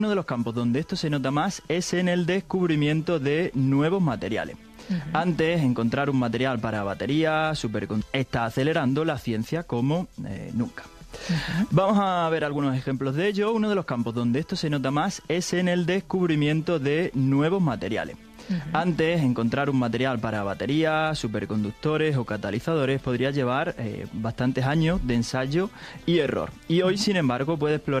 Uno de los campos donde esto se nota más es en el descubrimiento de nuevos materiales. Antes, encontrar un material para baterías está acelerando la ciencia como nunca. Vamos a ver algunos ejemplos de ello. Uno de los campos donde esto se nota más es en el descubrimiento de nuevos materiales. Antes, encontrar un material para baterías, superconductores o catalizadores podría llevar bastantes años de ensayo y error. Y hoy, sin embargo, puede explorar